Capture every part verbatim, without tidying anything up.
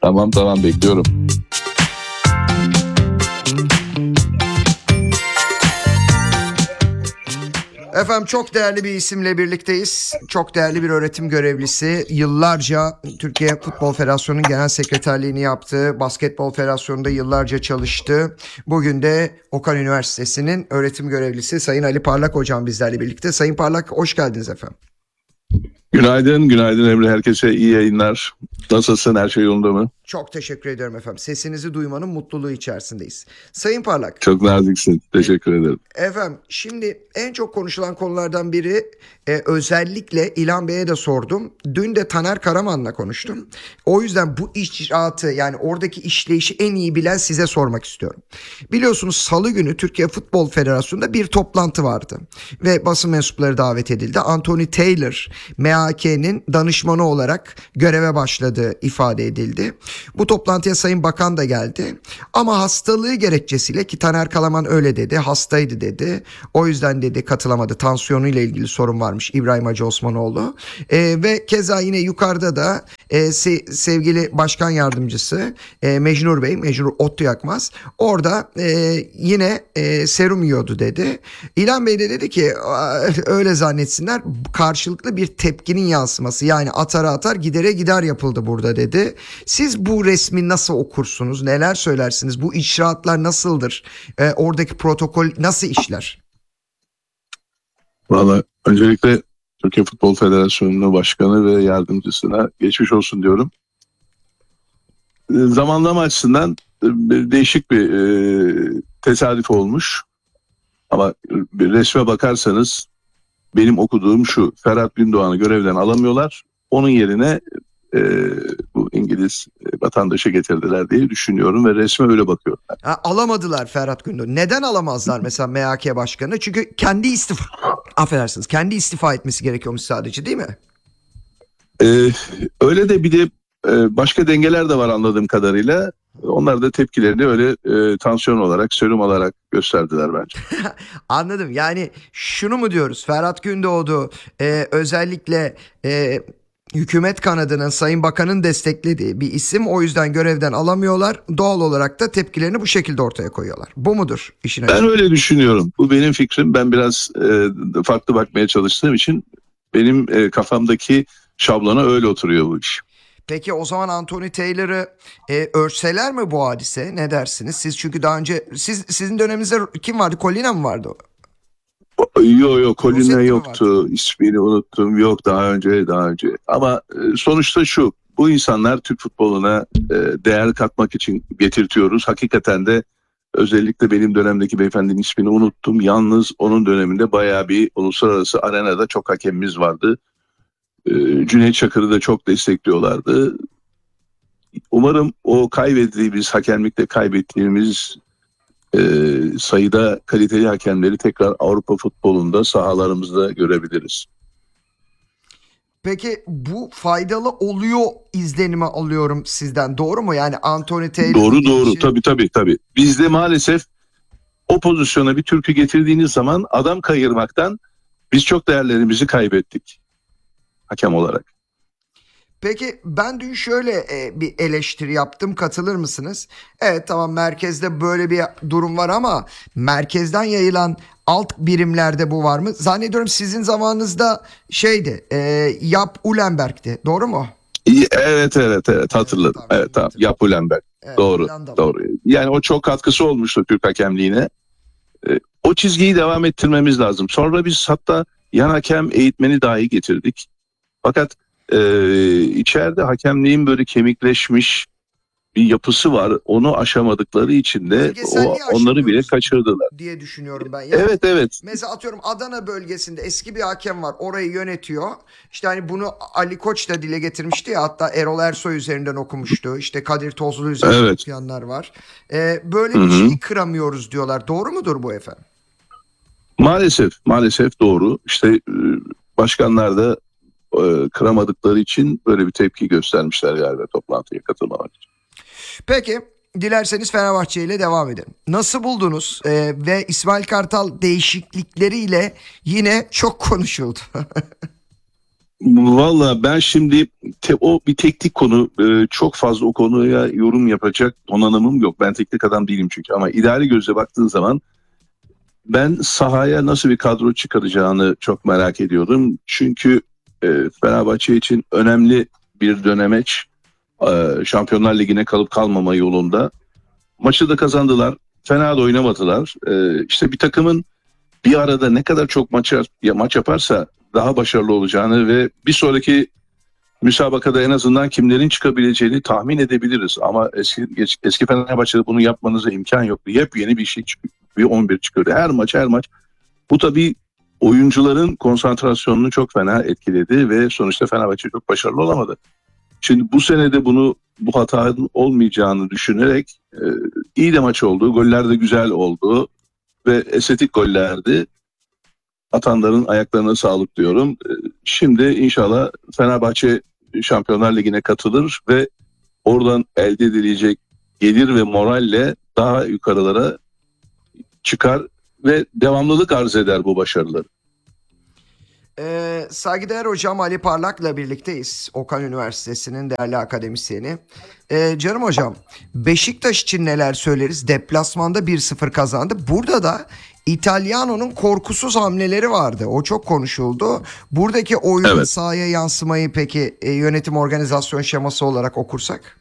Tamam tamam, bekliyorum. Efendim, çok değerli bir isimle birlikteyiz. Çok değerli bir öğretim görevlisi. Yıllarca Türkiye Futbol Federasyonu'nun genel sekreterliğini yaptı. Basketbol Federasyonu'nda yıllarca çalıştı. Bugün de Okan Üniversitesi'nin öğretim görevlisi Sayın Ali Parlak hocam bizlerle birlikte. Sayın Parlak, hoş geldiniz efendim. Günaydın, günaydın Emre. Herkese iyi yayınlar. Nasılsın? Her şey yolunda mı? Çok teşekkür ediyorum efendim. Sesinizi duymanın mutluluğu içerisindeyiz. Sayın Parlak. Çok naziksin. Teşekkür ederim. Efendim, şimdi en çok konuşulan konulardan biri e, özellikle İlhan Bey'e de sordum. Dün de Taner Karaman'la konuştum. O yüzden bu icraatı, yani oradaki işleyişi en iyi bilen size sormak istiyorum. Biliyorsunuz Salı günü Türkiye Futbol Federasyonu'nda bir toplantı vardı. Ve basın mensupları davet edildi. Anthony Taylor M H K'nin danışmanı olarak göreve başladığı ifade edildi. Bu toplantıya Sayın Bakan da geldi. Ama hastalığı gerekçesiyle, ki Taner Karaman öyle dedi, hastaydı dedi. O yüzden dedi katılamadı. Tansiyonuyla ilgili sorun varmış İbrahim Hacı Osmanoğlu. Ee, ve keza yine yukarıda da e, se- sevgili başkan yardımcısı e, Mecnur Bey, Mecnur Ottu Yakmaz orada e, yine e, serum yiyordu dedi. İlhan Bey de dedi ki öyle zannetsinler, karşılıklı bir tepkinin yansıması, yani atara atar gidere gider yapıldı burada dedi. Siz bu resmi nasıl okursunuz? Neler söylersiniz? Bu icraatlar nasıldır? E, oradaki protokol nasıl işler? Vallahi öncelikle Türkiye Futbol Federasyonu'nun başkanı ve yardımcısına geçmiş olsun diyorum. E, zamanlama açısından e, değişik bir e, tesadüf olmuş. Ama bir resme bakarsanız benim okuduğum şu: Ferhat Gündoğan'ı görevden alamıyorlar. Onun yerine e, bu İngiliz vatandaşı getirdiler diye düşünüyorum ve resme öyle bakıyorum. Ha, alamadılar Ferhat Gündoğan. Neden alamazlar mesela M H K başkanı? Çünkü kendi istifa affedersiniz, kendi istifa etmesi gerekiyormuş sadece, değil mi? Ee, öyle de bir de e, başka dengeler de var anladığım kadarıyla. Onlar da tepkilerini öyle e, tansiyon olarak, serum olarak gösterdiler bence. Anladım. Yani şunu mu diyoruz? Ferhat Gündoğdu e, özellikle e, hükümet kanadının, Sayın Bakan'ın desteklediği bir isim. O yüzden görevden alamıyorlar. Doğal olarak da tepkilerini bu şekilde ortaya koyuyorlar. Bu mudur işin Ben açığı? öyle düşünüyorum. Bu benim fikrim. Ben biraz e, farklı bakmaya çalıştığım için benim e, kafamdaki şablona öyle oturuyor bu iş. Peki o zaman Anthony Taylor'ı e, örseler mi bu hadise? Ne dersiniz? Siz çünkü daha önce siz sizin döneminizde kim vardı? Collina mı vardı? Yok yok, Colina Rosetti mi yoktu. İsmini unuttum. Yok, daha önce daha önce. Ama e, sonuçta şu: bu insanlar Türk futboluna e, değer katmak için getirtiyoruz. Hakikaten de özellikle benim dönemdeki beyefendinin ismini unuttum. Yalnız onun döneminde bayağı bir uluslararası arenada çok hakemimiz vardı. E, Cüneyt Çakır'ı da çok destekliyorlardı. Umarım o kaybettiğimiz, hakemlikte kaybettiğimiz e, sayıda kaliteli hakemleri tekrar Avrupa futbolunda sahalarımızda görebiliriz. Peki bu faydalı oluyor izlenimi alıyorum sizden. Doğru mu? Yani Anthony Taylor... Doğru doğru, tabii tabii tabii. Bizde maalesef o pozisyona bir Türk'ü getirdiğiniz zaman adam kayırmaktan biz çok değerlerimizi kaybettik hakem olarak. Peki ben dün şöyle e, bir eleştiri yaptım, katılır mısınız? Evet, tamam, merkezde böyle bir durum var ama merkezden yayılan alt birimlerde bu var mı? Zannediyorum sizin zamanınızda şeydi, e, Yap Ulenberg'ti, doğru mu? Evet evet evet, hatırladım. Evet, Evet, tamam, Yap Ulenberg. Evet, Doğru Hollandalı. doğru. Yani o çok katkısı olmuştu Türk hakemliğine. E, o çizgiyi devam ettirmemiz lazım. Sonra biz hatta yan hakem eğitmeni dahi getirdik. Fakat e, içeride hakemliğin böyle kemikleşmiş bir yapısı var. Onu aşamadıkları için de o, onları bile kaçırdılar diye düşünüyorum ben. Yani evet evet. mesela atıyorum Adana bölgesinde eski bir hakem var. Orayı yönetiyor. İşte hani bunu Ali Koç da dile getirmişti ya. Hatta Erol Ersoy üzerinden okumuştu. İşte Kadir Tozlu üzerinden Evet. okuyanlar var. Ee, böyle Hı-hı. bir şeyi kıramıyoruz diyorlar. Doğru mudur bu efendim? Maalesef maalesef doğru. İşte başkanlar da e, kıramadıkları için böyle bir tepki göstermişler galiba toplantıya katılmamak için. Peki, dilerseniz Fenerbahçe ile devam edelim. Nasıl buldunuz? Ee, ve İsmail Kartal değişiklikleriyle yine çok konuşuldu. Valla ben şimdi te, o bir teknik konu, e, çok fazla o konuya yorum yapacak donanımım yok. Ben teknik adam değilim çünkü, ama idari gözle baktığın zaman ben sahaya nasıl bir kadro çıkaracağını çok merak ediyorum. Çünkü e, Fenerbahçe için önemli bir dönemeç, e, Şampiyonlar Ligi'ne kalıp kalmama yolunda. Maçı da kazandılar, fena da oynamadılar. E, işte bir takımın bir arada ne kadar çok maç, maç yaparsa daha başarılı olacağını ve bir sonraki müsabakada en azından kimlerin çıkabileceğini tahmin edebiliriz. Ama eski eski Fenerbahçe'de bunu yapmanıza imkan yoktu. Yepyeni bir şey çıkıyor. Bir on bir çıkıyordu. Her maç her maç. Bu tabii oyuncuların konsantrasyonunu çok fena etkiledi ve sonuçta Fenerbahçe çok başarılı olamadı. Şimdi bu senede bunu, bu hatanın olmayacağını düşünerek e, iyi de maç oldu. Goller de güzel oldu ve estetik gollerdi. Atanların ayaklarına sağlık diyorum. Şimdi inşallah Fenerbahçe Şampiyonlar Ligi'ne katılır ve oradan elde edilecek gelir ve moralle daha yukarılara çıkar ve devamlılık arz eder bu başarıları. Ee, saygıdeğer hocam Ali Parlak'la birlikteyiz. Okan Üniversitesi'nin değerli akademisyeni. Ee, canım hocam, Beşiktaş için neler söyleriz? Deplasmanda bir sıfır kazandı. Burada da İtalyano'nun korkusuz hamleleri vardı. O çok konuşuldu. Buradaki oyunun Evet. sahaya yansımayı peki e, yönetim organizasyon şeması olarak okursak?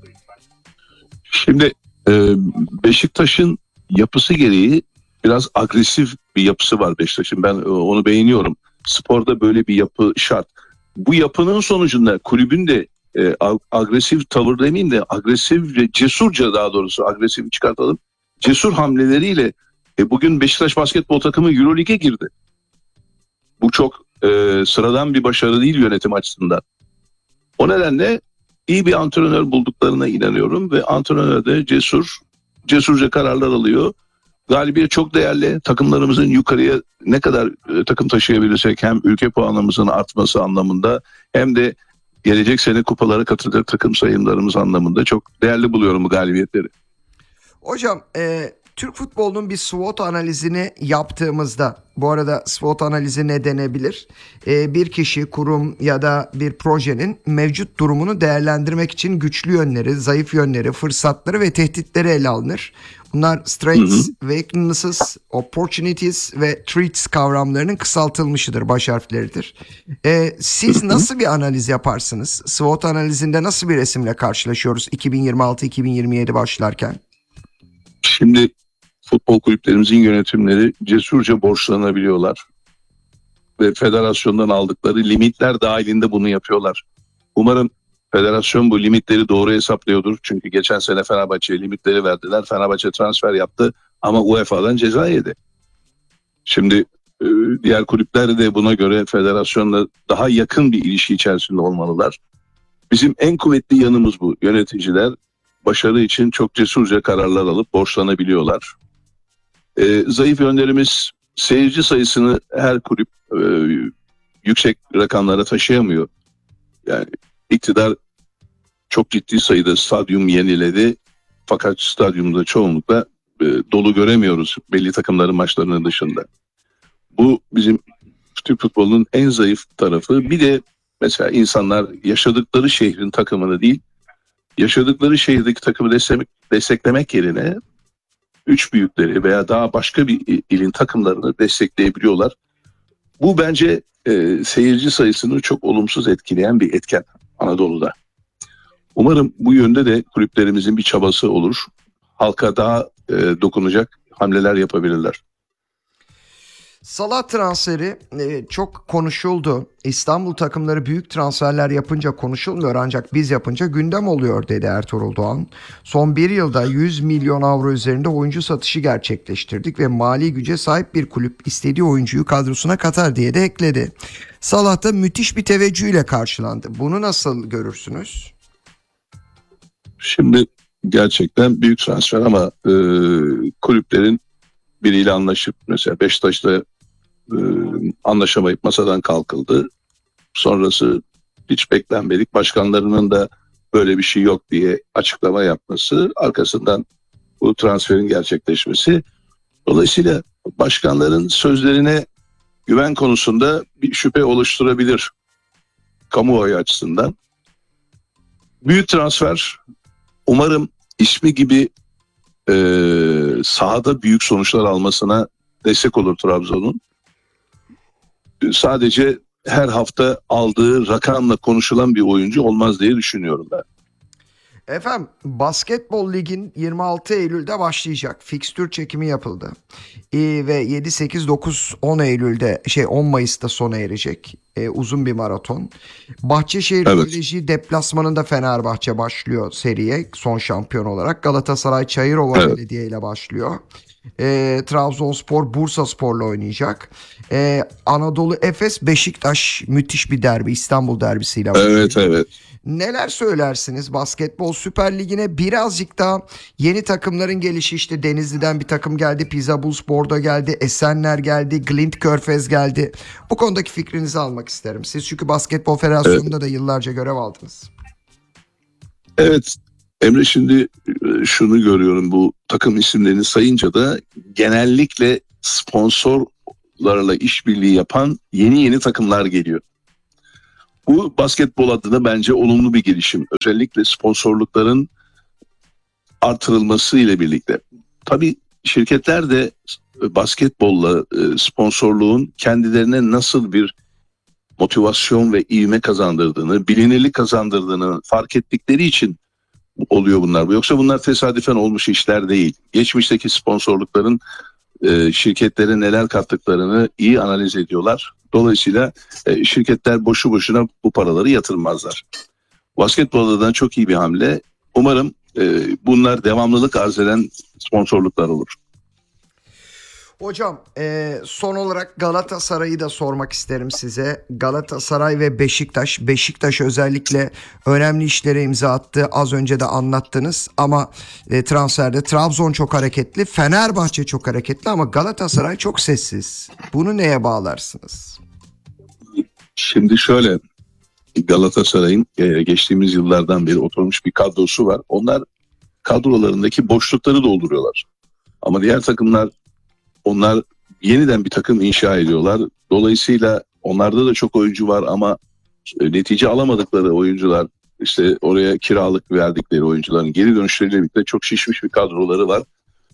Şimdi e, Beşiktaş'ın yapısı gereği biraz agresif bir yapısı var Beşiktaş'ın. Ben e, onu beğeniyorum. Sporda böyle bir yapı şart. Bu yapının sonucunda kulübün de e, agresif tavır demeyeyim de agresif ve cesurca, daha doğrusu agresif çıkartalım, cesur hamleleriyle e, bugün Beşiktaş basketbol takımı Euroleague'e girdi. Bu çok e, sıradan bir başarı değil yönetim açısından. O nedenle iyi bir antrenör bulduklarına inanıyorum ve antrenör de cesur, cesurca kararlar alıyor. Galibiyet çok değerli. Takımlarımızın yukarıya ne kadar e, takım taşıyabilirsek, hem ülke puanımızın artması anlamında hem de gelecek sene kupalara katılacak takım sayımlarımız anlamında çok değerli buluyorum bu galibiyetleri. Hocam, e, Türk futbolunun bir SWOT analizini yaptığımızda, bu arada SWOT analizi ne denebilir? E, bir kişi, kurum ya da bir projenin mevcut durumunu değerlendirmek için güçlü yönleri, zayıf yönleri, fırsatları ve tehditleri ele alınır. Bunlar strengths, weaknesses, opportunities ve threats kavramlarının kısaltılmışıdır, baş harfleridir. E, siz nasıl bir analiz yaparsınız? SWOT analizinde nasıl bir resimle karşılaşıyoruz iki bin yirmi altı iki bin yirmi yedi başlarken? Şimdi futbol kulüplerimizin yönetimleri cesurca borçlanabiliyorlar ve federasyondan aldıkları limitler dahilinde bunu yapıyorlar. Umarım federasyon bu limitleri doğru hesaplıyordur. Çünkü geçen sene Fenerbahçe'ye limitleri verdiler. Fenerbahçe transfer yaptı ama U E F A'dan ceza yedi. Şimdi diğer kulüpler de buna göre federasyonla daha yakın bir ilişki içerisinde olmalılar. Bizim en kuvvetli yanımız bu. Yöneticiler başarı için çok cesurca kararlar alıp borçlanabiliyorlar. Ee, zayıf yönlerimiz, seyirci sayısını her kulüp e, yüksek rakamlara taşıyamıyor. Yani iktidar çok ciddi sayıda stadyum yeniledi. Fakat stadyumda çoğunlukla e, dolu göremiyoruz belli takımların maçlarının dışında. Bu bizim Türk futbolunun en zayıf tarafı. Bir de mesela insanlar yaşadıkları şehrin takımını değil, yaşadıkları şehirdeki takımı desteklemek, desteklemek yerine üç büyükleri veya daha başka bir ilin takımlarını destekleyebiliyorlar. Bu bence e, seyirci sayısını çok olumsuz etkileyen bir etken Anadolu'da. Umarım bu yönde de kulüplerimizin bir çabası olur. Halka daha e, dokunacak hamleler yapabilirler. Salah transferi e, çok konuşuldu. İstanbul takımları büyük transferler yapınca konuşulmuyor, ancak biz yapınca gündem oluyor dedi Ertuğrul Doğan. Son bir yılda yüz milyon avro üzerinde oyuncu satışı gerçekleştirdik ve mali güce sahip bir kulüp istediği oyuncuyu kadrosuna katar diye de ekledi. Salah da müthiş bir teveccühle karşılandı. Bunu nasıl görürsünüz? Şimdi gerçekten büyük transfer ama e, kulüplerin biriyle anlaşıp, mesela Beşiktaş'ta e, anlaşamayıp masadan kalkıldı. Sonrası hiç beklenmedik. Başkanlarının da böyle bir şey yok diye açıklama yapması, arkasından bu transferin gerçekleşmesi. Dolayısıyla başkanların sözlerine güven konusunda bir şüphe oluşturabilir. kamuoyu açısından. Büyük transfer, umarım ismi gibi e, sahada büyük sonuçlar almasına destek olur Trabzon'un. Sadece her hafta aldığı rakamla konuşulan bir oyuncu olmaz diye düşünüyorum ben. Efendim, Basketbol Lig'in yirmi altı Eylül'de başlayacak. Fikstür çekimi yapıldı. Ee, ve yedi, sekiz, dokuz, on Eylül'de şey on Mayıs'ta sona erecek. Ee, uzun bir maraton. Bahçeşehir Evet. Koleji deplasmanında Fenerbahçe başlıyor seriye son şampiyon olarak. Galatasaray Çayırova Evet. Belediye ile başlıyor. Ee, Trabzonspor Bursaspor'la oynayacak. Ee, Anadolu Efes Beşiktaş müthiş bir derbi, İstanbul derbisiyle başlıyor. Evet, evet. Neler söylersiniz Basketbol Süper Ligi'ne? Birazcık daha yeni takımların gelişi, işte Denizli'den bir takım geldi, Pisa Bulls Bordo geldi, Esenler geldi, Glint Körfez geldi. Bu konudaki fikrinizi almak isterim. Siz çünkü Basketbol Federasyonu'nda da yıllarca görev aldınız. Evet Emre, şimdi e, şunu görüyorum, bu takım isimlerini sayınca da genellikle sponsorlarla işbirliği yapan yeni yeni takımlar geliyor. Bu basketbol adına bence olumlu bir gelişim. Özellikle sponsorlukların artırılması ile birlikte. Tabii şirketler de basketbolla e, sponsorluğun kendilerine nasıl bir motivasyon ve ivme kazandırdığını, bilinirlik kazandırdığını fark ettikleri için oluyor bunlar. Yoksa bunlar tesadüfen olmuş işler değil. Geçmişteki sponsorlukların e, şirketlere neler kattıklarını iyi analiz ediyorlar. Dolayısıyla e, şirketler boşu boşuna bu paraları yatırmazlar. Basketbolda da çok iyi bir hamle. Umarım e, bunlar devamlılık arz eden sponsorluklar olur. Hocam, e, son olarak Galatasaray'ı da sormak isterim size. Galatasaray ve Beşiktaş. Beşiktaş özellikle önemli işlere imza attı. Az önce de anlattınız ama e, transferde Trabzon çok hareketli. Fenerbahçe çok hareketli ama Galatasaray çok sessiz. Bunu neye bağlarsınız? Şimdi şöyle, Galatasaray'ın e, geçtiğimiz yıllardan beri oturmuş bir kadrosu var. Onlar kadrolarındaki boşlukları dolduruyorlar. Ama diğer takımlar, onlar yeniden bir takım inşa ediyorlar. Dolayısıyla onlarda da çok oyuncu var ama e, netice alamadıkları oyuncular, işte oraya kiralık verdikleri oyuncuların geri dönüşleriyle birlikte çok şişmiş bir kadroları var.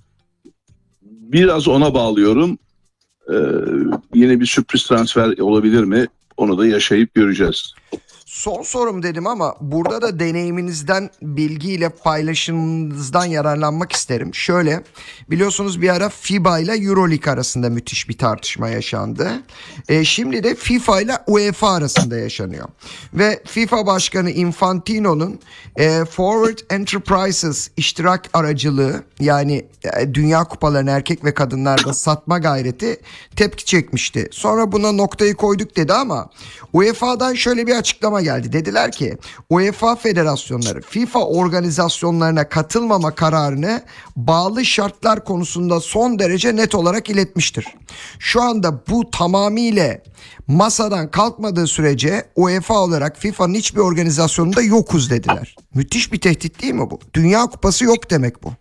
Biraz ona bağlıyorum. Ee, yine bir sürpriz transfer olabilir mi? Onu da yaşayıp göreceğiz. Son sorum dedim ama burada da deneyiminizden, bilgiyle paylaşımınızdan yararlanmak isterim. Şöyle, biliyorsunuz bir ara FIBA ile EuroLeague arasında müthiş bir tartışma yaşandı. E, şimdi de FIFA ile UEFA arasında yaşanıyor. Ve FIFA Başkanı Infantino'nun e, Forward Enterprises iştirak aracılığı, yani e, Dünya Kupalarını erkek ve kadınlarda satma gayreti tepki çekmişti. Sonra buna noktayı koyduk dedi ama U E F A'dan şöyle bir açıklama geldi. Dediler ki UEFA federasyonları FIFA organizasyonlarına katılmama kararını bağlı şartlar konusunda son derece net olarak iletmiştir. Şu anda bu tamamıyla masadan kalkmadığı sürece UEFA olarak FIFA'nın hiçbir organizasyonunda yokuz dediler. Müthiş bir tehdit değil mi bu? Dünya Kupası yok demek bu.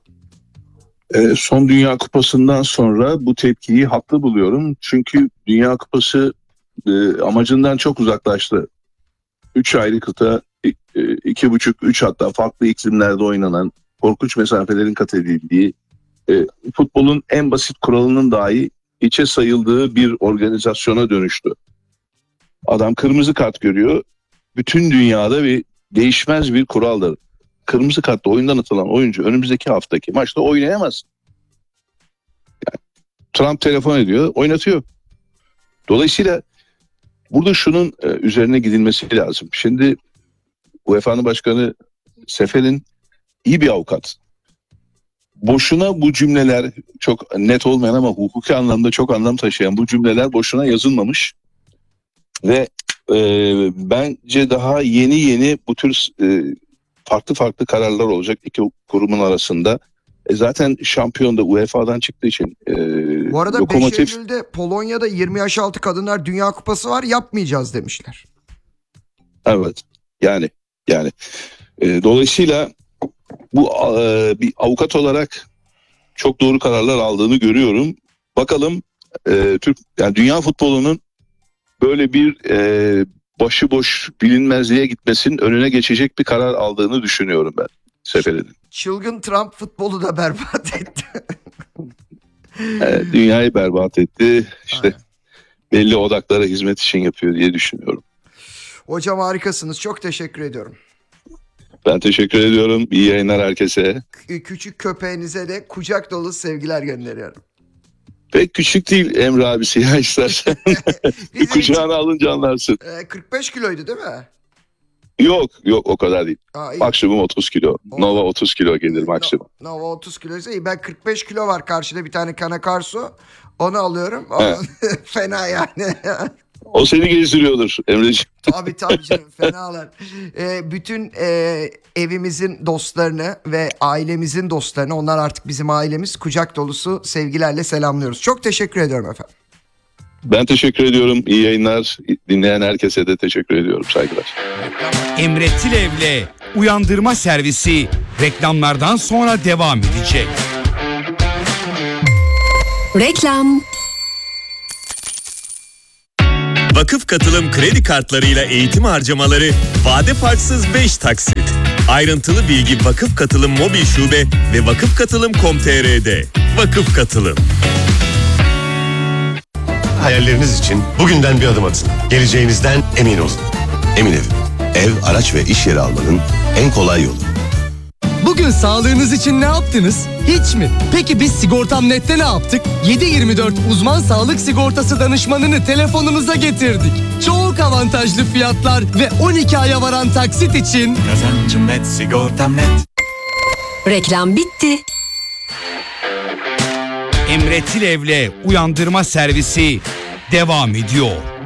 E, son Dünya Kupası'ndan sonra bu tepkiyi haklı buluyorum. Çünkü Dünya Kupası e, amacından çok uzaklaştı. Üç ayrı kıta, e, iki buçuk, üç hatta farklı iklimlerde oynanan, korkunç mesafelerin kat edildiği, e, futbolun en basit kuralının dahi içe sayıldığı bir organizasyona dönüştü. Adam kırmızı kart görüyor. Bütün dünyada bir değişmez bir kuraldır. Kırmızı kartla oyundan atılan oyuncu önümüzdeki haftaki maçta oynayamaz. Yani Trump telefon ediyor, oynatıyor. Dolayısıyla burada şunun e, üzerine gidilmesi lazım. Şimdi U E F A'nın başkanı Sefer'in iyi bir avukat. Boşuna bu cümleler, çok net olmayan ama hukuki anlamda çok anlam taşıyan bu cümleler boşuna yazılmamış. Ve e, bence daha yeni yeni bu tür e, farklı farklı kararlar olacak iki kurumun arasında. E zaten şampiyon da U E F A'dan çıktığı için e, Bu arada lokomotif... beş Eylül'de Polonya'da yirmi yaş altı kadınlar Dünya Kupası var, yapmayacağız demişler. Evet, yani yani e, dolayısıyla bu e, bir avukat olarak çok doğru kararlar aldığını görüyorum. Bakalım e, Türk, yani dünya futbolunun böyle bir e, başıboş bilinmezliğe gitmesinin önüne geçecek bir karar aldığını düşünüyorum ben Seferi'nin. Çılgın Trump futbolu da berbat etti. Evet, dünyayı berbat etti. İşte Aynen. belli odaklara hizmet için yapıyor diye düşünüyorum. Hocam harikasınız. Çok teşekkür ediyorum. Ben teşekkür ediyorum. İyi yayınlar herkese. K- küçük köpeğinize de kucak dolu sevgiler gönderiyorum. Pek küçük değil Emre abisi ya istersen. Bizim Kucağına alınca anlarsın. e, kırk beş kiloydu değil mi? Yok yok o kadar değil. Aa, iyi. Maksimum otuz kilo. O- Nova otuz kilo gelir maksimum. No, Nova otuz kiloysa iyi. Ben kırk beş kilo var karşıda bir tane Canacarso. Onu alıyorum. Evet. Fena yani. O seni gezdiriyordur Emreciğim. Tabii tabii canım fenalar. Ee, bütün e, evimizin dostlarını ve ailemizin dostlarını, onlar artık bizim ailemiz, kucak dolusu sevgilerle selamlıyoruz. Çok teşekkür ediyorum efendim. Ben teşekkür ediyorum. İyi yayınlar. Dinleyen herkese de teşekkür ediyorum. Saygılar. Emre Tilev'le Uyandırma Servisi reklamlardan sonra devam edecek. Reklam. Vakıf Katılım kredi kartlarıyla eğitim harcamaları vade farksız beş taksit. Ayrıntılı bilgi Vakıf Katılım mobil şube ve vakıf katılım nokta com nokta tr'de. Vakıf Katılım. Hayalleriniz için bugünden bir adım atın. Geleceğinizden emin olun. Emin Ev. Ev, araç ve iş yeri almanın en kolay yolu. Bugün sağlığınız için ne yaptınız? Hiç mi? Peki biz Sigortam Net'te ne yaptık? yedi yirmi dört uzman sağlık sigortası danışmanını telefonunuza getirdik. Çok avantajlı fiyatlar ve on iki aya varan taksit için Kazancım net, sigortam net. Reklam bitti. Emre Tilev'le Uyandırma Servisi devam ediyor.